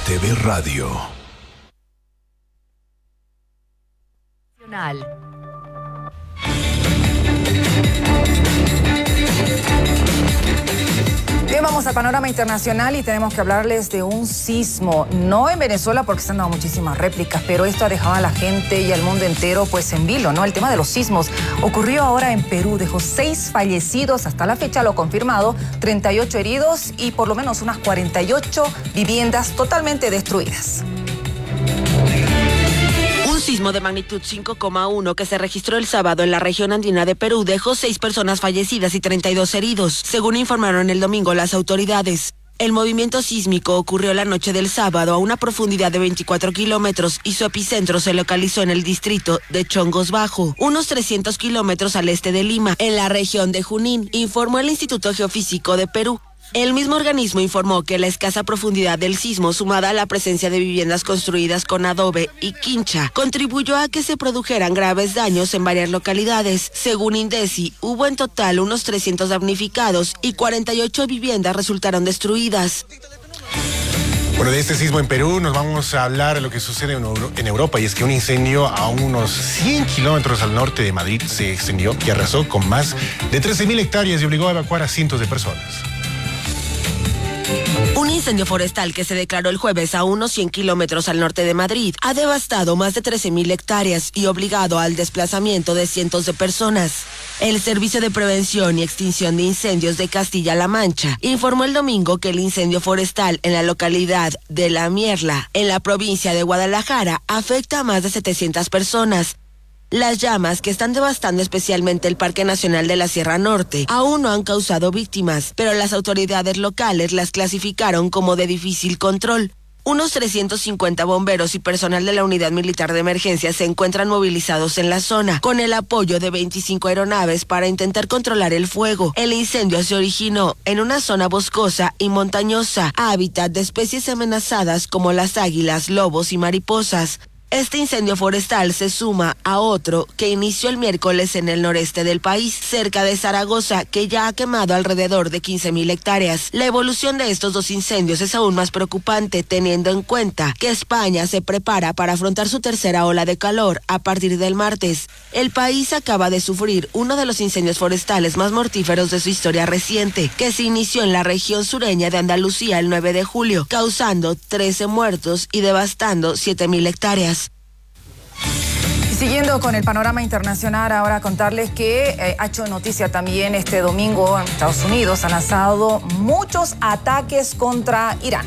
RTV Radio. Bien, vamos al panorama internacional y tenemos que hablarles de un sismo, no en Venezuela porque se han dado muchísimas réplicas, pero esto ha dejado a la gente y al mundo entero pues en vilo, ¿no? El tema de los sismos ocurrió ahora en Perú, dejó 6 fallecidos, hasta la fecha lo confirmado, 38 heridos y por lo menos unas 48 viviendas totalmente destruidas. Un sismo de magnitud 5,1 que se registró el sábado en la región andina de Perú dejó 6 personas fallecidas y 32 heridos, según informaron el domingo las autoridades. El movimiento sísmico ocurrió la noche del sábado a una profundidad de 24 kilómetros y su epicentro se localizó en el distrito de Chongos Bajo, unos 300 kilómetros al este de Lima, en la región de Junín, informó el Instituto Geofísico de Perú. El mismo organismo informó que la escasa profundidad del sismo, sumada a la presencia de viviendas construidas con adobe y quincha, contribuyó a que se produjeran graves daños en varias localidades. Según INDECI, hubo en total unos 300 damnificados y 48 viviendas resultaron destruidas. Bueno, de este sismo en Perú nos vamos a hablar de lo que sucede en Europa, y es que un incendio a unos 100 kilómetros al norte de Madrid se extendió y arrasó con más de 13.000 hectáreas y obligó a evacuar a cientos de personas. Un incendio forestal que se declaró el jueves a unos 100 kilómetros al norte de Madrid ha devastado más de 13.000 hectáreas y obligado al desplazamiento de cientos de personas. El Servicio de Prevención y Extinción de Incendios de Castilla-La Mancha informó el domingo que el incendio forestal en la localidad de La Mierla, en la provincia de Guadalajara, afecta a más de 700 personas. Las llamas, que están devastando especialmente el Parque Nacional de la Sierra Norte, aún no han causado víctimas, pero las autoridades locales las clasificaron como de difícil control. Unos 350 bomberos y personal de la Unidad Militar de Emergencia se encuentran movilizados en la zona, con el apoyo de 25 aeronaves para intentar controlar el fuego. El incendio se originó en una zona boscosa y montañosa, hábitat de especies amenazadas como las águilas, lobos y mariposas. Este incendio forestal se suma a otro que inició el miércoles en el noreste del país, cerca de Zaragoza, que ya ha quemado alrededor de 15.000 hectáreas. La evolución de estos dos incendios es aún más preocupante, teniendo en cuenta que España se prepara para afrontar su tercera ola de calor a partir del martes. El país acaba de sufrir uno de los incendios forestales más mortíferos de su historia reciente, que se inició en la región sureña de Andalucía el 9 de julio, causando 13 muertos y devastando 7.000 hectáreas. Siguiendo con el panorama internacional, ahora contarles que ha hecho noticia también este domingo en Estados Unidos. Han lanzado muchos ataques contra Irán.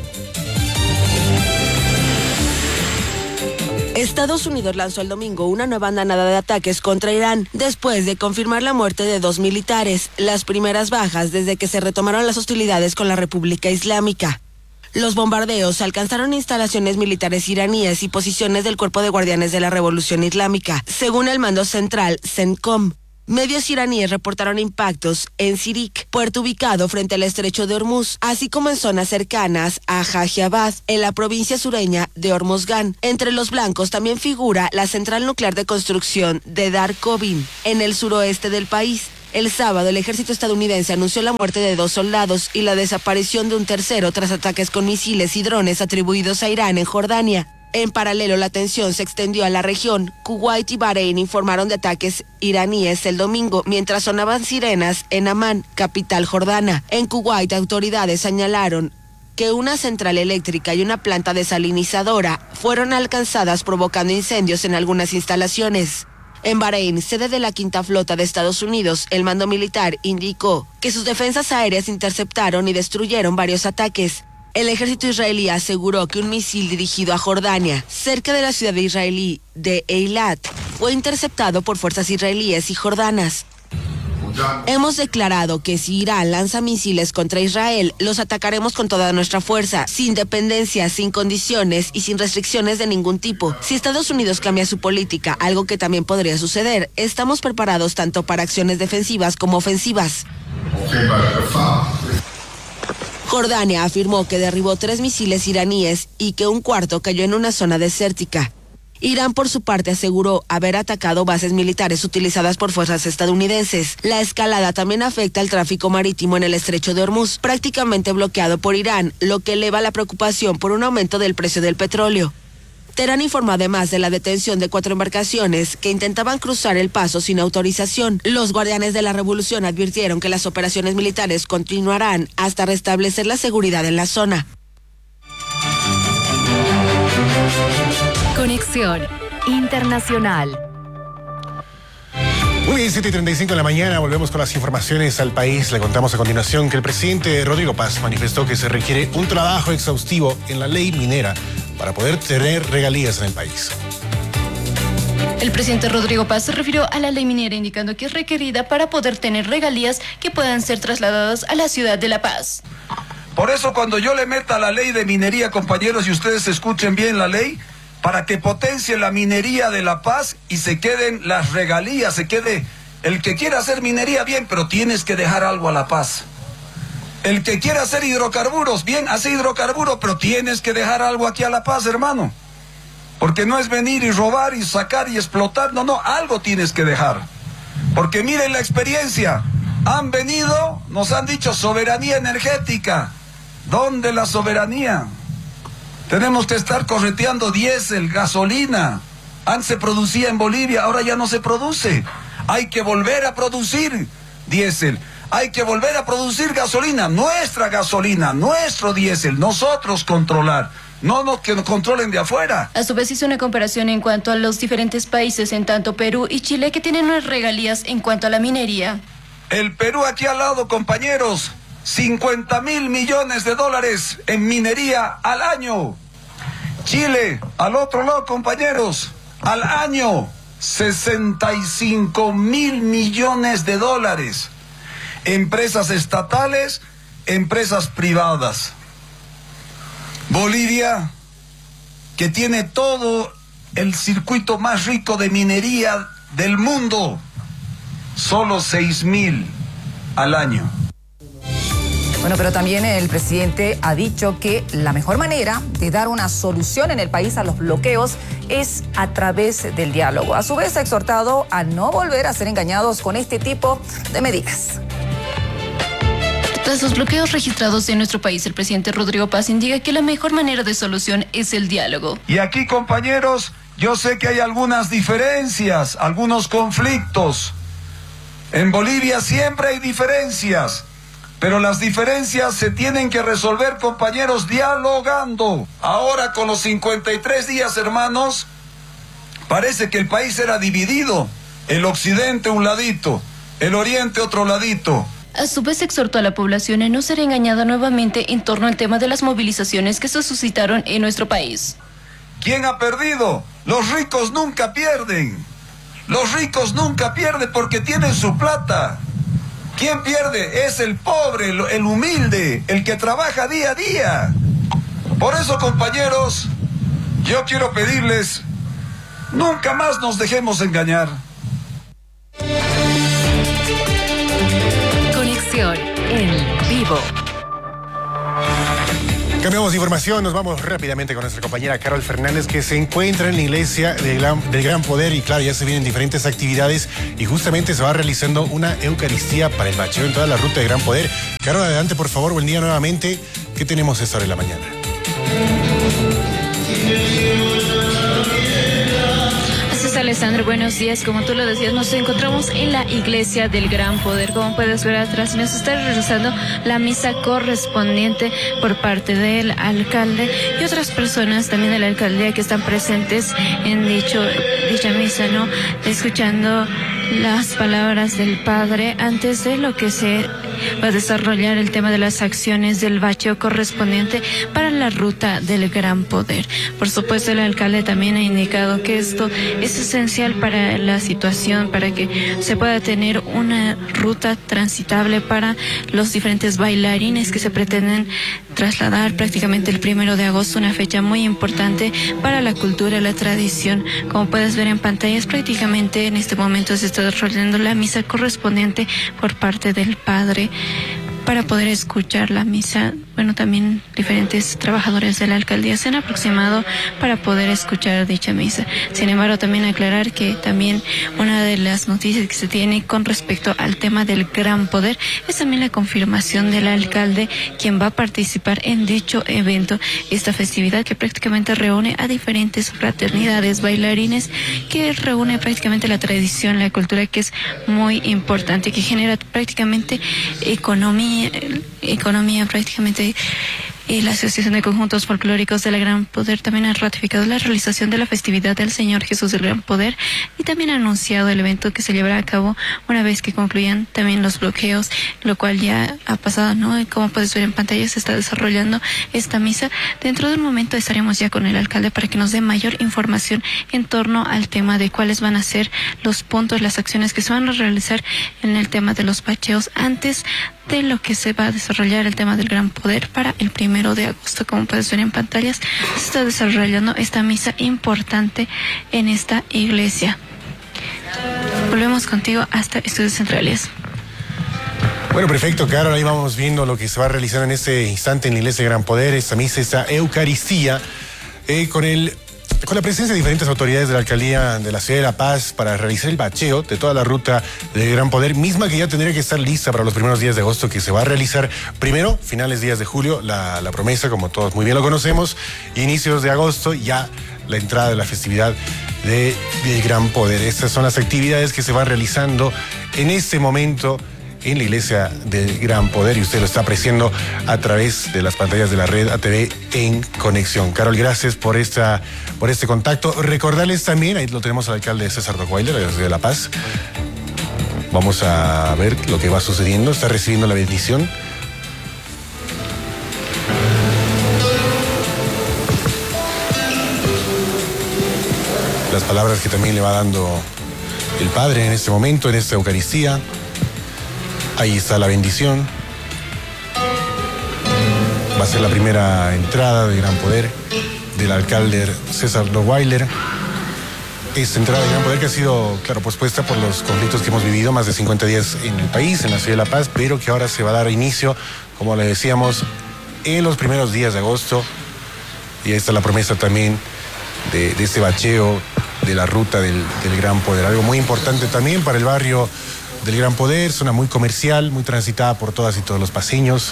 Estados Unidos lanzó el domingo una nueva andanada de ataques contra Irán después de confirmar la muerte de 2 militares, las primeras bajas desde que se retomaron las hostilidades con la República Islámica. Los bombardeos alcanzaron instalaciones militares iraníes y posiciones del Cuerpo de Guardianes de la Revolución Islámica, según el mando central CENTCOM. Medios iraníes reportaron impactos en Sirik, puerto ubicado frente al estrecho de Hormuz, así como en zonas cercanas a Jajiabad, en la provincia sureña de Hormozgan. Entre los blancos también figura la central nuclear de construcción de Dar Kovin, en el suroeste del país. El sábado, el ejército estadounidense anunció la muerte de 2 soldados y la desaparición de un tercero tras ataques con misiles y drones atribuidos a Irán en Jordania. En paralelo, la tensión se extendió a la región. Kuwait y Bahrein informaron de ataques iraníes el domingo, mientras sonaban sirenas en Amán, capital jordana. En Kuwait, autoridades señalaron que una central eléctrica y una planta desalinizadora fueron alcanzadas, provocando incendios en algunas instalaciones. En Bahrein, sede de la Quinta Flota de Estados Unidos, el mando militar indicó que sus defensas aéreas interceptaron y destruyeron varios ataques. El ejército israelí aseguró que un misil dirigido a Jordania, cerca de la ciudad israelí de Eilat, fue interceptado por fuerzas israelíes y jordanas. Hemos declarado que si Irán lanza misiles contra Israel, los atacaremos con toda nuestra fuerza, sin dependencia, sin condiciones y sin restricciones de ningún tipo. Si Estados Unidos cambia su política, algo que también podría suceder, estamos preparados tanto para acciones defensivas como ofensivas. Jordania afirmó que derribó 3 misiles iraníes y que un cuarto cayó en una zona desértica. Irán, por su parte, aseguró haber atacado bases militares utilizadas por fuerzas estadounidenses. La escalada también afecta al tráfico marítimo en el estrecho de Hormuz, prácticamente bloqueado por Irán, lo que eleva la preocupación por un aumento del precio del petróleo. Teherán informó además de la detención de 4 embarcaciones que intentaban cruzar el paso sin autorización. Los guardianes de la revolución advirtieron que las operaciones militares continuarán hasta restablecer la seguridad en la zona. Conexión Internacional. Muy bien, 7:35 de la mañana, volvemos con las informaciones al país. Le contamos a continuación que el presidente Rodrigo Paz manifestó que se requiere un trabajo exhaustivo en la ley minera para poder tener regalías en el país. El presidente Rodrigo Paz se refirió a la ley minera, indicando que es requerida para poder tener regalías que puedan ser trasladadas a la ciudad de La Paz. Por eso cuando yo le meta la ley de minería, compañeros, y ustedes escuchen bien la ley, para que potencie la minería de La Paz y se queden las regalías, se quede el que quiera hacer minería, bien, pero tienes que dejar algo a La Paz. El que quiera hacer hidrocarburos, bien, hace hidrocarburos, pero tienes que dejar algo aquí a La Paz, hermano. Porque no es venir y robar y sacar y explotar, no, algo tienes que dejar. Porque miren la experiencia, han venido, nos han dicho soberanía energética. ¿Dónde la soberanía? Tenemos que estar correteando diésel, gasolina. Antes se producía en Bolivia, ahora ya no se produce. Hay que volver a producir diésel. Hay que volver a producir gasolina, nuestro diésel, nosotros controlar. No que nos controlen de afuera. A su vez hizo una comparación en cuanto a los diferentes países, en tanto Perú y Chile, que tienen unas regalías en cuanto a la minería. El Perú aquí al lado, compañeros, 50.000 millones de dólares en minería al año. Chile, al otro lado, compañeros, al año, 65.000 millones de dólares. Empresas estatales, empresas privadas. Bolivia, que tiene todo el circuito más rico de minería del mundo, solo 6.000 al año. Bueno, pero también el presidente ha dicho que la mejor manera de dar una solución en el país a los bloqueos es a través del diálogo. A su vez ha exhortado a no volver a ser engañados con este tipo de medidas. Tras los bloqueos registrados en nuestro país, el presidente Rodrigo Paz indica que la mejor manera de solución es el diálogo. Y aquí, compañeros, yo sé que hay algunas diferencias, algunos conflictos. En Bolivia siempre hay diferencias, pero las diferencias se tienen que resolver, compañeros, dialogando. Ahora, con los 53 días, hermanos, parece que el país era dividido. El occidente un ladito, el oriente otro ladito. A su vez exhortó a la población a no ser engañada nuevamente en torno al tema de las movilizaciones que se suscitaron en nuestro país. ¿Quién ha perdido? Los ricos nunca pierden. Los ricos nunca pierden porque tienen su plata. ¿Quién pierde? Es el pobre, el humilde, el que trabaja día a día. Por eso, compañeros, yo quiero pedirles, nunca más nos dejemos engañar. Conexión en vivo. Cambiamos de información, nos vamos rápidamente con nuestra compañera Carol Fernández, que se encuentra en la iglesia del Gran Poder y claro, ya se vienen diferentes actividades y justamente se va realizando una Eucaristía para el bacheo en toda la ruta de Gran Poder. Carol, adelante por favor, buen día nuevamente. ¿Qué tenemos esta hora de la mañana? Alessandro, buenos días. Como tú lo decías, nos encontramos en la iglesia del Gran Poder. Como puedes ver atrás, nos está realizando la misa correspondiente por parte del alcalde y otras personas también de la alcaldía que están presentes en dicha misa, ¿no? Escuchando las palabras del Padre antes de lo que se va a desarrollar el tema de las acciones del bacheo correspondiente para la ruta del Gran Poder. Por supuesto, el alcalde también ha indicado que esto es esencial para la situación, para que se pueda tener una ruta transitable para los diferentes bailarines que se pretenden trasladar prácticamente el 1 de agosto, una fecha muy importante para la cultura y la tradición. Como puedes ver en pantallas, prácticamente en este momento se está desarrollando la misa correspondiente por parte del Padre para poder escuchar la misa. Bueno, también diferentes trabajadores de la alcaldía se han aproximado para poder escuchar dicha misa. Sin embargo, también aclarar que también una de las noticias que se tiene con respecto al tema del Gran Poder es también la confirmación del alcalde, quien va a participar en dicho evento, esta festividad que prácticamente reúne a diferentes fraternidades, bailarines, que reúne prácticamente la tradición, la cultura, que es muy importante, que genera prácticamente economía prácticamente. La Asociación de Conjuntos Folclóricos del Gran Poder también ha ratificado la realización de la festividad del Señor Jesús del Gran Poder y también ha anunciado el evento que se llevará a cabo una vez que concluyan también los bloqueos, lo cual ya ha pasado, ¿no? Como puedes ver en pantalla, se está desarrollando esta misa. Dentro de un momento estaremos ya con el alcalde para que nos dé mayor información en torno al tema de cuáles van a ser los puntos, las acciones que se van a realizar en el tema de los bacheos antes de lo que se va a desarrollar el tema del Gran Poder para el 1 de agosto. Como puedes ver en pantallas, se está desarrollando esta misa importante en esta iglesia. Volvemos contigo hasta Estudios Centrales. Bueno, perfecto, Carol, ahí vamos viendo lo que se va a realizar en este instante en la iglesia de Gran Poder, esta misa, esta Eucaristía, con la presencia de diferentes autoridades de la alcaldía de la ciudad de La Paz para realizar el bacheo de toda la ruta de Gran Poder, misma que ya tendría que estar lista para los primeros días de agosto, que se va a realizar primero, finales días de julio, la promesa, como todos muy bien lo conocemos, inicios de agosto, ya la entrada de la festividad de Gran Poder. Estas son las actividades que se van realizando en este momento en la iglesia del Gran Poder, y usted lo está apreciando a través de las pantallas de la red ATV en conexión. Carol, gracias por este contacto. Recordarles también, ahí lo tenemos al alcalde César Dockweiler, de la ciudad de La Paz. Vamos a ver lo que va sucediendo. Está recibiendo la bendición. Las palabras que también le va dando el Padre en este momento, en esta Eucaristía. Ahí está la bendición. Va a ser la primera entrada de Gran Poder del alcalde César Dockweiler. Esta entrada de Gran Poder que ha sido, claro, pospuesta por los conflictos que hemos vivido, más de 50 días en el país, en la ciudad de La Paz, pero que ahora se va a dar inicio, como le decíamos, en los primeros días de agosto. Y ahí está la promesa también de este bacheo de la ruta del Gran Poder. Algo muy importante también para el barrio del Gran Poder, zona muy comercial, muy transitada por todas y todos los paseños.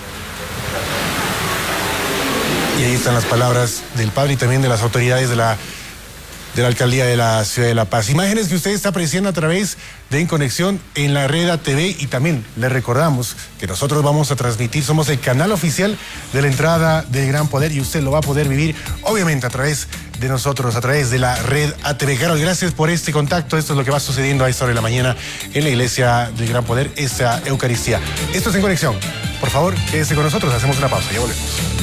Y ahí están las palabras del Padre y también de las autoridades de la alcaldía de la ciudad de La Paz. Imágenes que usted está apreciando a través de En Conexión en la red ATV, y también le recordamos que nosotros vamos a transmitir, somos el canal oficial de la entrada del Gran Poder, y usted lo va a poder vivir obviamente a través de nosotros, a través de la red ATV. Carol, gracias por este contacto. Esto es lo que va sucediendo a esta hora de la mañana en la iglesia del Gran Poder, esta Eucaristía. Esto es En Conexión. Por favor, quédese con nosotros, hacemos una pausa, ya volvemos.